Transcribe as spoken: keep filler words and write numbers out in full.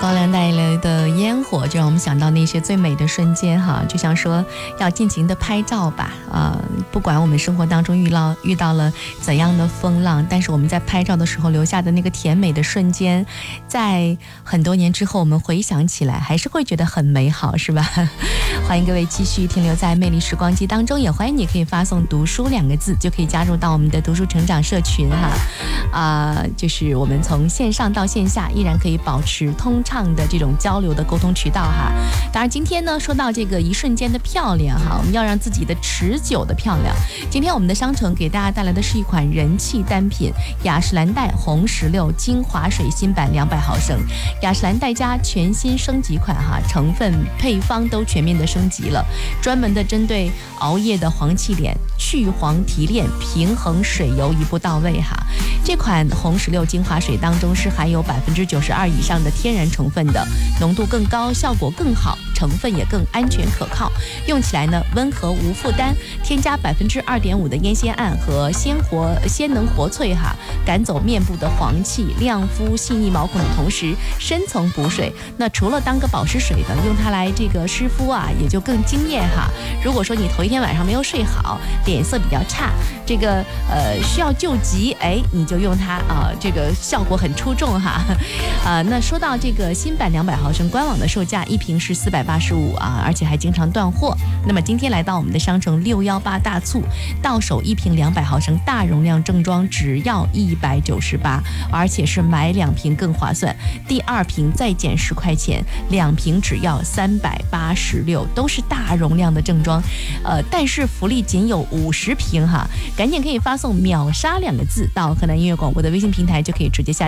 高粱带来的烟火，就让我们想到那些最美的瞬间哈，就像说要尽情的拍照吧啊、呃，不管我们生活当中遇到遇到了怎样的风浪，但是我们在拍照的时候留下的那个甜美的瞬间，在很多年之后我们回想起来，还是会觉得很美好，是吧？欢迎各位继续停留在魅力时光机当中，也欢迎你可以发送读书两个字，就可以加入到我们的读书成长社群哈。啊、呃，就是我们从线上到线下依然可以保持通畅的这种交流的沟通渠道哈。当然今天呢，说到这个一瞬间的漂亮哈，我们要让自己的持久的漂亮。今天我们的商城给大家带来的是一款人气单品雅诗兰黛红石榴精华水新版两百毫升，雅诗兰黛家全新升级款哈，成分配方都全面的升级了，专门的针对熬夜的黄气脸去黄提炼，平衡水油一步到位哈。这款红石榴精华水当中是含有百分之九十二以上的天然成分的，浓度更高，效果更好，成分也更安全可靠，用起来呢温和无负担，添加百分之二点五的烟酰胺和鲜活鲜能活萃哈，赶走面部的黄气，亮肤细腻毛孔的同时深层补水。那除了当个保湿水的，用它来这个湿敷啊，也就更惊艳哈。如果说你头一天晚上没有睡好，脸色比较差，这个呃需要救急，哎，你就用它啊、呃，这个效果很出众哈。啊、呃，那说到这个新版两百毫升，官网的售价一瓶是四百八十五啊，而且还经常断货。那么今天来到我们的商城六一八大促，到手一瓶两百毫升大容量正装只要一百九十八，而且是买两瓶更划算，第二瓶再减十块钱，两瓶只要三百八十六，都是大容量的正装。呃，但是福利仅有五十瓶哈，赶紧可以发送秒杀两个字到河南音乐广播的微信平台，就可以直接下